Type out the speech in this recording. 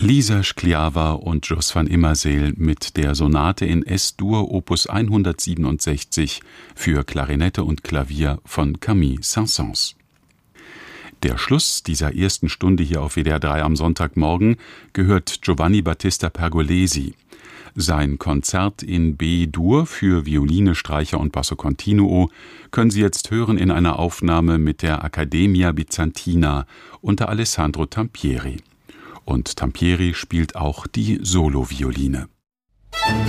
Lisa Skliawa und Jos van Immerseel mit der Sonate in S-Dur Opus 167 für Klarinette und Klavier von Camille Saint-Saëns. Der Schluss dieser ersten Stunde hier auf WDR 3 am Sonntagmorgen gehört Giovanni Battista Pergolesi. Sein Konzert in B-Dur für Violine, Streicher und Basso Continuo können Sie jetzt hören in einer Aufnahme mit der Accademia Bizantina unter Alessandro Tampieri. Und Tampieri spielt auch die Solovioline.